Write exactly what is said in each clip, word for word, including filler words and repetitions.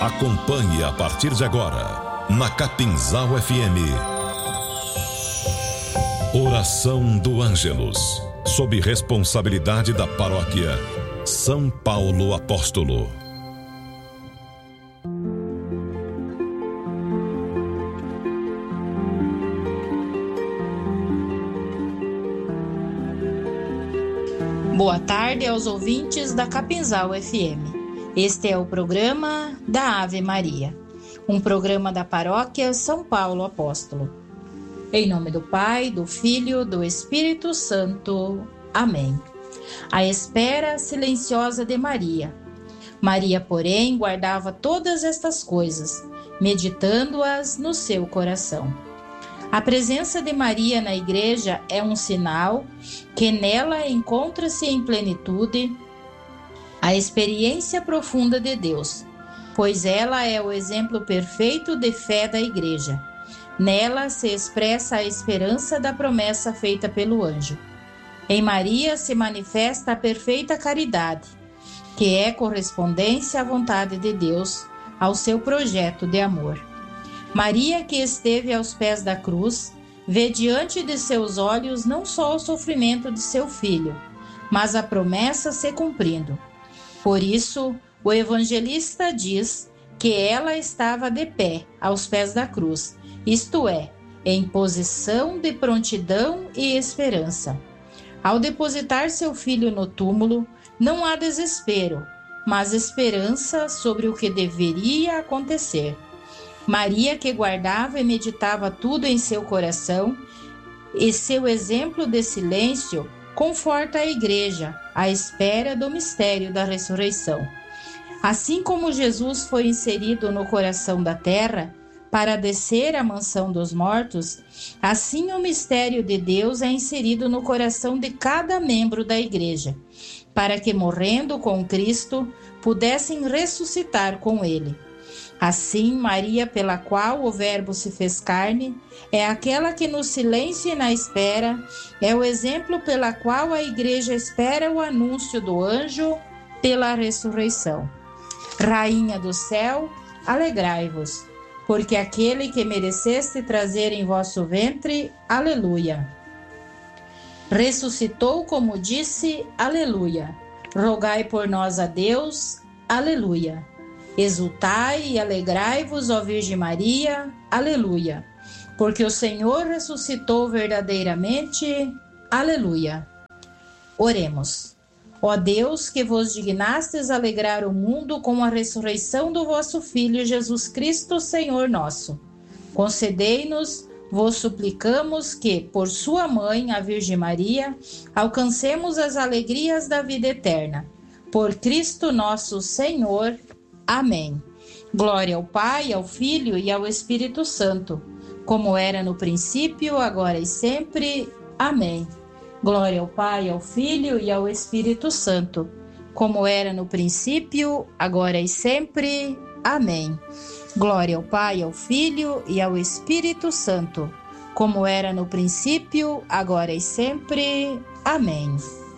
Acompanhe a partir de agora, na Capinzal F M. Oração do Ângelus, sob responsabilidade da paróquia São Paulo Apóstolo. Boa tarde aos ouvintes da Capinzal F M. Este é o programa da Ave Maria, um programa da paróquia São Paulo Apóstolo. Em nome do Pai, do Filho, do Espírito Santo. Amém. A espera silenciosa de Maria. Maria, porém, guardava todas estas coisas, meditando-as no seu coração. A presença de Maria na igreja é um sinal que nela encontra-se em plenitude a experiência profunda de Deus, pois ela é o exemplo perfeito de fé da igreja. Nela se expressa a esperança da promessa feita pelo anjo. Em Maria se manifesta a perfeita caridade, que é correspondência à vontade de Deus, ao seu projeto de amor. Maria, que esteve aos pés da cruz, vê diante de seus olhos não só o sofrimento de seu filho, mas a promessa se cumprindo. Por isso, o evangelista diz que ela estava de pé aos pés da cruz, isto é, em posição de prontidão e esperança. Ao depositar seu filho no túmulo, não há desespero, mas esperança sobre o que deveria acontecer. Maria, que guardava e meditava tudo em seu coração, e seu exemplo de silêncio conforta a igreja à espera do mistério da ressurreição. Assim como Jesus foi inserido no coração da terra para descer à mansão dos mortos, assim o mistério de Deus é inserido no coração de cada membro da igreja, para que, morrendo com Cristo, pudessem ressuscitar com ele. Assim, Maria, pela qual o Verbo se fez carne, é aquela que no silêncio e na espera é o exemplo pela qual a igreja espera o anúncio do anjo pela ressurreição. Rainha do céu, alegrai-vos, porque aquele que mereceste trazer em vosso ventre, aleluia. Ressuscitou como disse, aleluia. Rogai por nós a Deus, aleluia. Exultai e alegrai-vos, ó Virgem Maria, aleluia, porque o Senhor ressuscitou verdadeiramente, aleluia. Oremos. Ó Deus, que vos dignastes alegrar o mundo com a ressurreição do vosso Filho Jesus Cristo, Senhor nosso, concedei-nos, vos suplicamos que, por sua mãe, a Virgem Maria, alcancemos as alegrias da vida eterna. Por Cristo nosso Senhor. Amém. Glória ao Pai, ao Filho e ao Espírito Santo, como era no princípio, agora e sempre. Amém. Glória ao Pai, ao Filho e ao Espírito Santo, como era no princípio, agora e sempre. Amém. Glória ao Pai, ao Filho e ao Espírito Santo, como era no princípio, agora e sempre. Amém.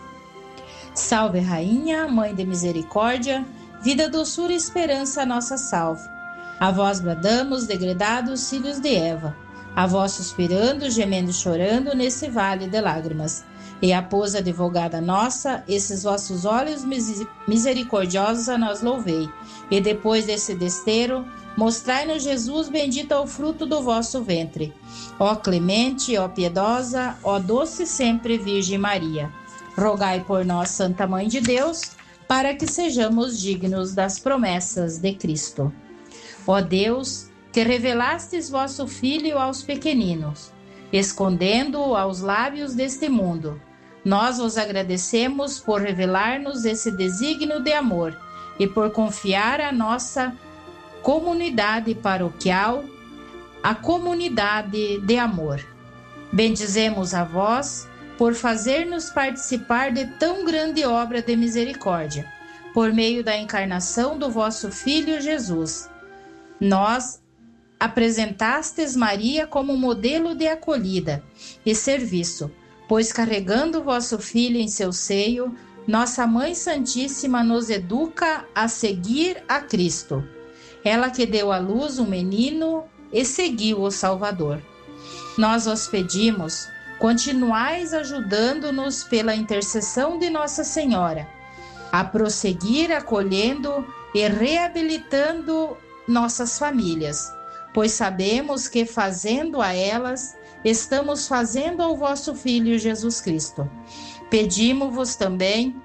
Salve, Rainha, Mãe de Misericórdia, vida, doçura e esperança, a nossa salve. A vós bradamos, degredados filhos de Eva, a vós suspirando, gemendo e chorando nesse vale de lágrimas. E após a advogada nossa, esses vossos olhos misericordiosos a nós louvei. E depois desse desterro, mostrai-nos Jesus, bendito é o fruto do vosso ventre. Ó clemente, ó piedosa, ó doce sempre Virgem Maria, rogai por nós, Santa Mãe de Deus, para que sejamos dignos das promessas de Cristo. Ó Deus, que revelastes vosso Filho aos pequeninos, escondendo-o aos lábios deste mundo, nós vos agradecemos por revelar-nos esse desígnio de amor e por confiar a nossa comunidade paroquial, a comunidade de amor. Bendizemos a vós por fazer-nos participar de tão grande obra de misericórdia, por meio da encarnação do vosso Filho Jesus. Nós apresentastes Maria como modelo de acolhida e serviço, pois carregando vosso Filho em seu seio, nossa Mãe Santíssima nos educa a seguir a Cristo. ela que deu à luz um menino e seguiu o Salvador. Nós vos pedimos, continuais ajudando-nos pela intercessão de Nossa Senhora, a prosseguir acolhendo e reabilitando nossas famílias, pois sabemos que fazendo a elas, estamos fazendo ao vosso Filho Jesus Cristo. Pedimos-vos também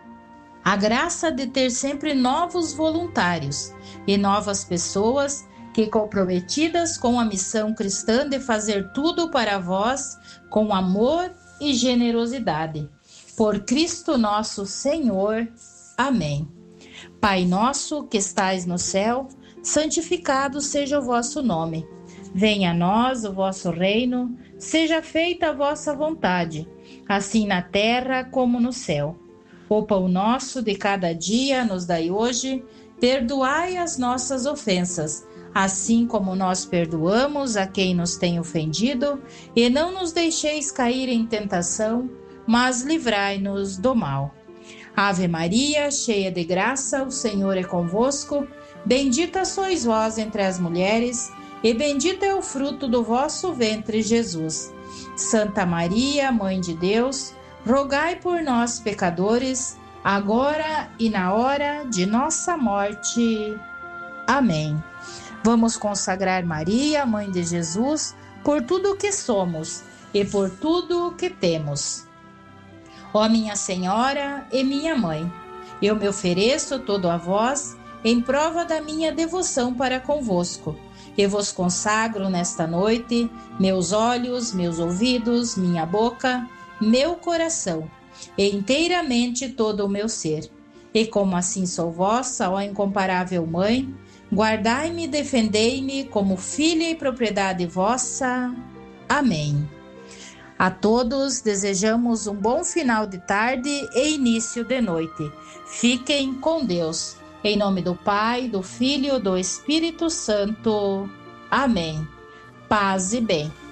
a graça de ter sempre novos voluntários e novas pessoas que, comprometidas com a missão cristã de fazer tudo para vós, com amor e generosidade. Por Cristo nosso Senhor. Amém. Pai nosso que estais no céu, santificado seja o vosso nome. Venha a nós o vosso reino, seja feita a vossa vontade, assim na terra como no céu. O pão nosso de cada dia nos dai hoje, perdoai as nossas ofensas, assim como nós perdoamos a quem nos tem ofendido, e não nos deixeis cair em tentação, mas livrai-nos do mal. Ave Maria, cheia de graça, o Senhor é convosco, bendita sois vós entre as mulheres, e bendito é o fruto do vosso ventre, Jesus. Santa Maria, Mãe de Deus, rogai por nós, pecadores, agora e na hora de nossa morte. Amém. Vamos consagrar Maria, Mãe de Jesus, por tudo o que somos e por tudo o que temos. Ó minha Senhora e minha Mãe, eu me ofereço todo a vós em prova da minha devoção para convosco. Eu vos consagro nesta noite meus olhos, meus ouvidos, minha boca, meu coração, e inteiramente todo o meu ser. E como assim sou vossa, ó incomparável Mãe, guardai-me e defendei-me como filha e propriedade vossa. Amém. A todos desejamos um bom final de tarde e início de noite. Fiquem com Deus. Em nome do Pai, do Filho e do Espírito Santo. Amém. Paz e bem.